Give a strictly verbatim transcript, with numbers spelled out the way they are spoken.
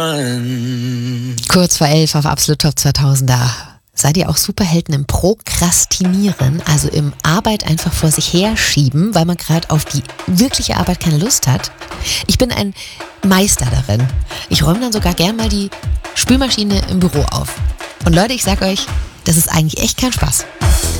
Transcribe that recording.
Kurz vor elf auf Absolut Top zweitausender. Seid ihr auch Superhelden im Prokrastinieren, also im Arbeit einfach vor sich herschieben, weil man gerade auf die wirkliche Arbeit keine Lust hat? Ich bin ein Meister darin. Ich räume dann sogar gern mal die Spülmaschine im Büro auf. Und Leute, ich sag euch, das ist eigentlich echt kein Spaß.